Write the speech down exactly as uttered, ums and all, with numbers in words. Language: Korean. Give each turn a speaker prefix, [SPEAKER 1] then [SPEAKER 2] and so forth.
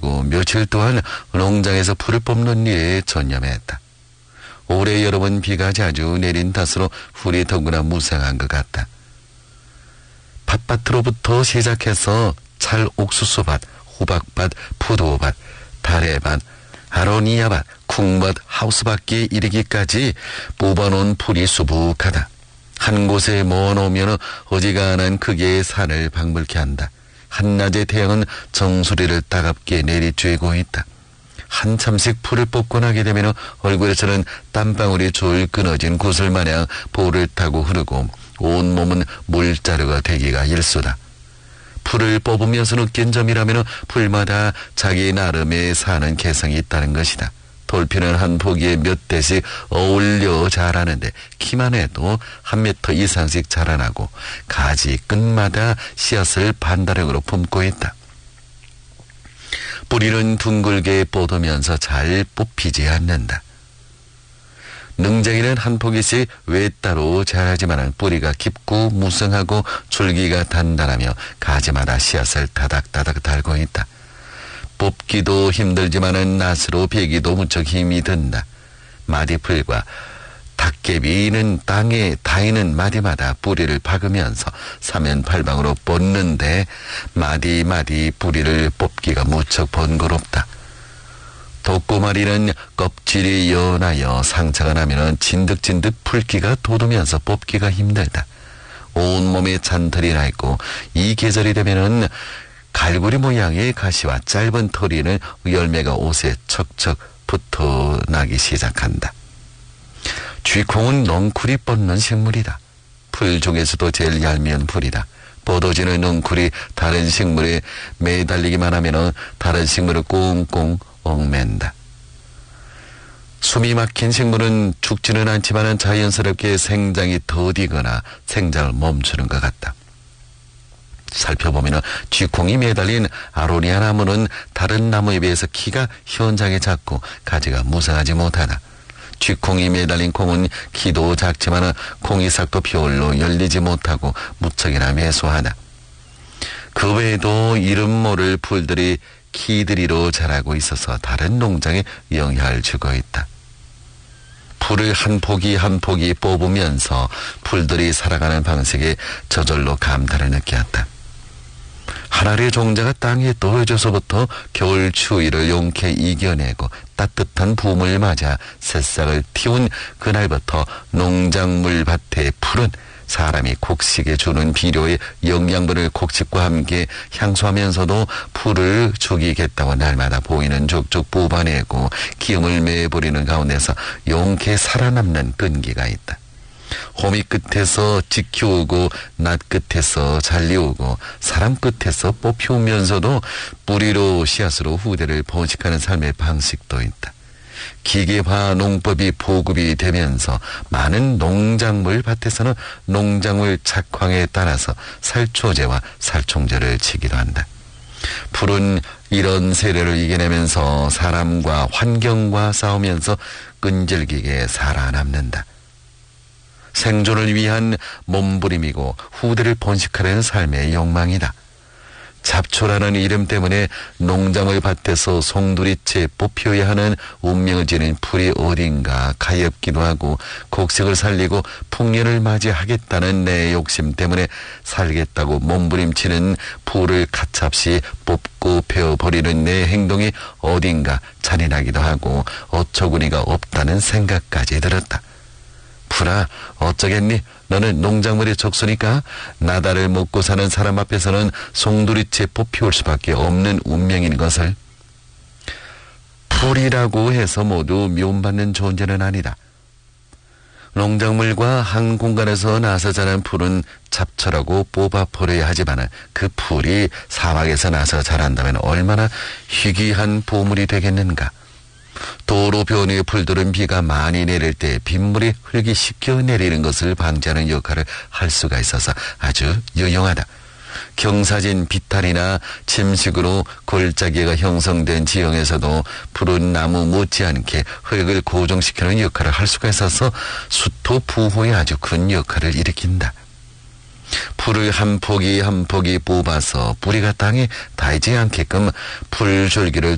[SPEAKER 1] 그리고 며칠 동안 농장에서 풀을 뽑는 일에 전념했다. 올해 여러 번 비가 자주 내린 탓으로 풀이 더구나 무성한 것 같다. 밭밭으로부터 시작해서 찰옥수수밭, 호박밭, 포도밭, 다래밭, 아로니아밭, 쿵밭, 하우스밖에 이르기까지 뽑아놓은 풀이 수북하다. 한 곳에 모아놓으면 어지간한 크기의 산을 방불케 한다. 한낮의 태양은 정수리를 따갑게 내리쬐고 있다. 한참씩 풀을 뽑고 나게 되면 얼굴에서는 땀방울이 줄 끊어진 구슬마냥 볼을 타고 흐르고 온몸은 물자루가 되기가 일쑤다. 풀을 뽑으면서 느낀 점이라면 풀마다 자기 나름의 사는 개성이 있다는 것이다. 돌피는 한 포기에 몇 대씩 어울려 자라는데 키만 해도 한 미터 이상씩 자라나고 가지 끝마다 씨앗을 반다력으로 품고 있다. 뿌리는 둥글게 뻗으면서 잘 뽑히지 않는다. 능쟁이는 한 포기씩 외따로 자라지만 뿌리가 깊고 무성하고 줄기가 단단하며 가지마다 씨앗을 다닥다닥 달고 있다. 뽑기도 힘들지만은 낫으로 베기도 무척 힘이 든다. 마디풀과 닭개비는 땅에 닿이는 마디마다 뿌리를 박으면서 사면팔방으로 뻗는데 마디마디 뿌리를 뽑기가 무척 번거롭다. 독고마리는 껍질이 연하여 상처가 나면 진득진득 풀기가 돋으면서 뽑기가 힘들다. 온몸에 잔털이 나 있고 이 계절이 되면은 갈고리 모양의 가시와 짧은 털이는 열매가 옷에 척척 붙어 나기 시작한다. 쥐콩은 넝쿨이 뻗는 식물이다. 풀 중에서도 제일 얄미운 풀이다. 뻗어지는 넝쿨이 다른 식물에 매달리기만 하면 다른 식물을 꽁꽁 얽맨다. 숨이 막힌 식물은 죽지는 않지만 자연스럽게 생장이 더디거나 생장을 멈추는 것 같다. 살펴보면 쥐콩이 매달린 아로니아 나무는 다른 나무에 비해서 키가 현장에 작고 가지가 무성하지 못하다. 쥐콩이 매달린 콩은 키도 작지만 콩이 싹도 별로 열리지 못하고 무척이나 매소하다. 그 외에도 이름 모를 풀들이 키드리로 자라고 있어서 다른 농장에 영향을 주고 있다. 풀을 한 포기 한 포기 뽑으면서 풀들이 살아가는 방식에 저절로 감탄을 느꼈다. 한 알의 종자가 땅에 떨어져서부터 겨울 추위를 용케 이겨내고 따뜻한 봄을 맞아 새싹을 틔운 그날부터 농작물 밭의 풀은 사람이 곡식에 주는 비료의 영양분을 곡식과 함께 향수하면서도 풀을 죽이겠다고 날마다 보이는 족족 뽑아내고 기운을 매버리는 가운데서 용케 살아남는 끈기가 있다. 호미 끝에서 지키우고 낫 끝에서 잘리우고 사람 끝에서 뽑히우면서도 뿌리로 씨앗으로 후대를 번식하는 삶의 방식도 있다. 기계화 농법이 보급이 되면서 많은 농작물 밭에서는 농작물 작황에 따라서 살초제와 살충제를 치기도 한다. 풀은 이런 세례를 이겨내면서 사람과 환경과 싸우면서 끈질기게 살아남는다. 생존을 위한 몸부림이고 후대를 번식하려는 삶의 욕망이다. 잡초라는 이름 때문에 농작물 밭에서 송두리째 뽑혀야 하는 운명을 지닌 풀이 어딘가 가엾기도 하고 곡식을 살리고 풍년을 맞이하겠다는 내 욕심 때문에 살겠다고 몸부림치는 풀을 가차없이 뽑고 베어버리는 내 행동이 어딘가 잔인하기도 하고 어처구니가 없다는 생각까지 들었다. 풀아, 어쩌겠니? 너는 농작물의 족수니까 나다를 먹고 사는 사람 앞에서는 송두리째 뽑히올 수밖에 없는 운명인 것을. 풀이라고 해서 모두 미움받는 존재는 아니다. 농작물과 한 공간에서 나서 자란 풀은 잡초라고 뽑아 버려야 하지만 그 풀이 사막에서 나서 자란다면 얼마나 희귀한 보물이 되겠는가. 도로 변의 풀들은 비가 많이 내릴 때 빗물이 흙이 씻겨 내리는 것을 방지하는 역할을 할 수가 있어서 아주 유용하다. 경사진 비탈이나 침식으로 골짜기가 형성된 지형에서도 푸른 나무 못지않게 흙을 고정시키는 역할을 할 수가 있어서 수토 부호에 아주 큰 역할을 일으킨다. 풀을 한 포기 한 포기 뽑아서 뿌리가 땅에 닿지 않게끔 풀줄기를